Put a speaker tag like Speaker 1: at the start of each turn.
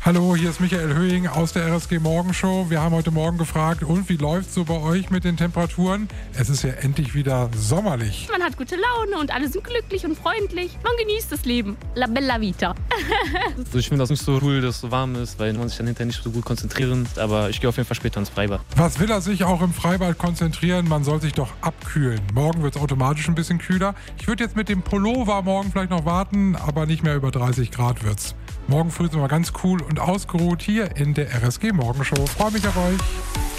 Speaker 1: Hallo, hier ist Michael Höhing aus der RSG Morgenshow. Wir haben heute Morgen gefragt, und wie läuft's so bei euch mit den Temperaturen? Es ist ja endlich wieder sommerlich.
Speaker 2: Man hat gute Laune und alle sind glücklich und freundlich. Man genießt das Leben. La bella vita.
Speaker 3: Also ich finde das nicht so cool, dass es so warm ist, weil man sich dann hinterher nicht so gut konzentrieren. Aber ich gehe auf jeden Fall später ins Freibad.
Speaker 1: Was will er sich auch im Freibad konzentrieren? Man soll sich doch abkühlen. Morgen wird es automatisch ein bisschen kühler. Ich würde jetzt mit dem Pullover morgen vielleicht noch warten, aber nicht mehr über 30 Grad wird's. Morgen früh sind wir ganz cool und ausgeruht hier in der RSG Morgenshow. Freue mich auf euch.